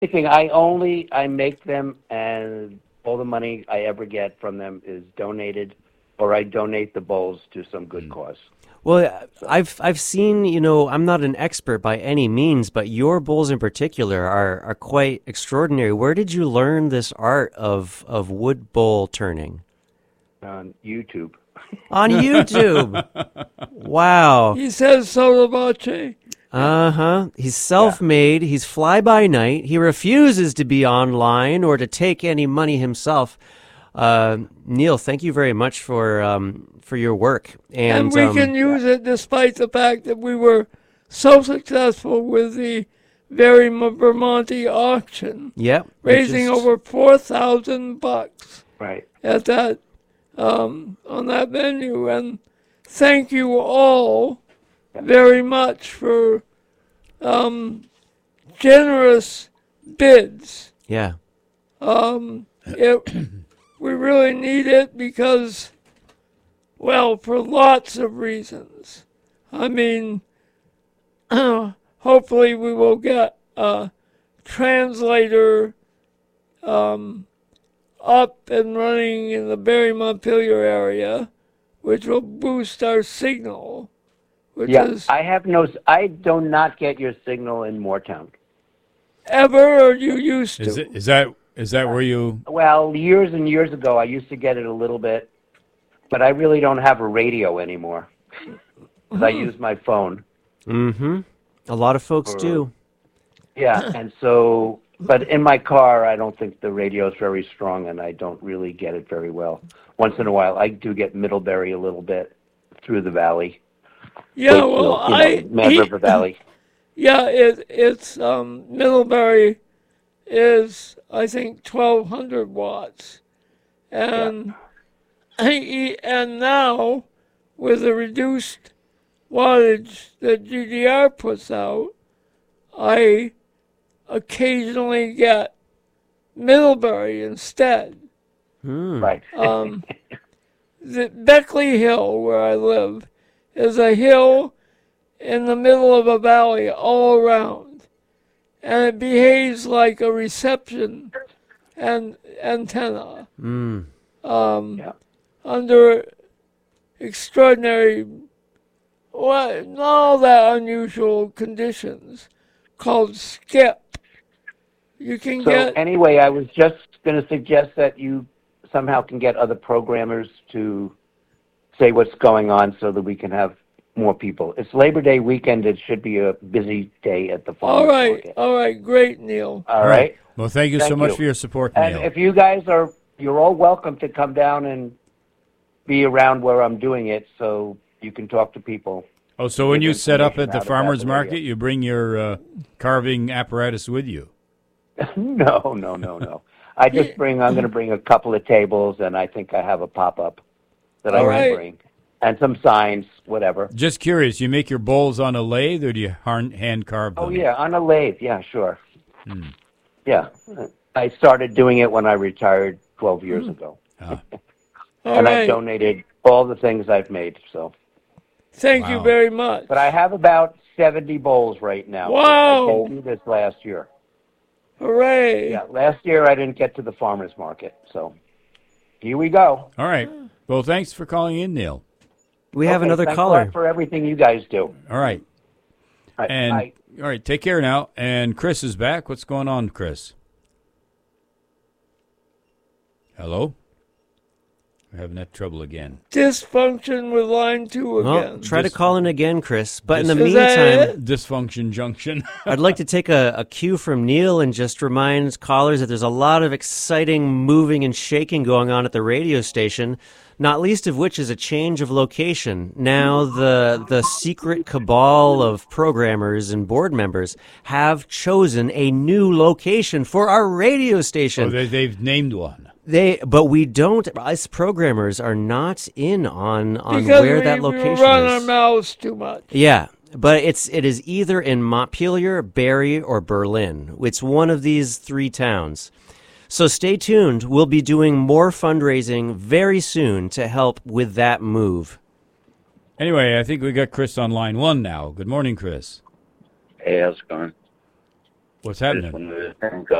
Anything I make them, and all the money I ever get from them is donated, or I donate the bowls to some good cause. Well, So I've seen, I'm not an expert by any means, but your bowls in particular are quite extraordinary. Where did you learn this art of wood bowl turning? on YouTube. On YouTube. Wow. He says solo voce. Uh-huh. He's Yeah. self-made. He's fly-by-night. He refuses to be online or to take any money himself. Neil, thank you very much for your work. And we can use it despite the fact that we were so successful with the Very Vermonti auction, Yep, raising over $4,000 Right. at that on that venue. And thank you all very much for generous bids. Yeah. We really need it because, well, for lots of reasons. I mean, hopefully we will get a translator up and running in the Barry Montpelier area, which will boost our signal. I do not get your signal in Moortown. Ever, or you used to? Is that where you? Well, years and years ago, I used to get it a little bit, but I really don't have a radio anymore because I use my phone. Mm-hmm. A lot of folks do. Yeah, and so, but in my car, I don't think the radio is very strong, and I don't really get it very well. Once in a while, I do get Middlebury a little bit through the valley. Yeah, well, Mad River Valley. Yeah, it's Middlebury is, I think, 1,200 watts, and and now with the reduced wattage that GDR puts out, I occasionally get Middlebury instead. Right. The Beckley Hill, where I live, is a hill in the middle of a valley all around, and it behaves like a reception and antenna under extraordinary, well, not all that unusual conditions called skip. You can get. Anyway, I was just going to suggest that you somehow can get other programmers to say what's going on so that we can have more people. It's Labor Day weekend. It should be a busy day at the farmers market. All right, great, Neil. All right. Well, thank you so much for your support, Neil. And if you guys you're all welcome to come down and be around where I'm doing it so you can talk to people. Oh, so when you set up at the farmers market, you bring your carving apparatus with you? No. I'm going to bring a couple of tables, and I think I have a pop-up that I can bring. And some signs, whatever. Just curious, you make your bowls on a lathe, or do you hand carve them? Oh, yeah, on a lathe. Yeah, sure. Yeah. I started doing it when I retired 12 years ago. And I've donated all the things I've made, so. Thank you very much. But I have about 70 bowls right now. Wow. I didn't do this last year. Hooray. Yeah, last year I didn't get to the farmer's market, so here we go. All right. Well, thanks for calling in, Neil. We have another thanks caller. a lot for everything you guys do. All right. All right, and bye. All right, take care now. And Chris is back. What's going on, Chris? Hello? We're having that trouble again. Dysfunction with line 2 again. Well, try to call in again, Chris. But in the Is that meantime, it? Dysfunction junction. I'd like to take a cue from Neil and just remind callers that there's a lot of exciting moving and shaking going on at the radio station, not least of which is a change of location. Now the secret cabal of programmers and board members have chosen a new location for our radio station. Oh, they've named one. But we don't. Us programmers are not in on because where that location we run is. our mouths too much. Yeah, but it is either in Montpelier, Barrie, or Berlin. It's one of these three towns. So stay tuned. We'll be doing more fundraising very soon to help with that move. Anyway, I think we got Chris on line 1 now. Good morning, Chris. Hey, how's it going? What's happening?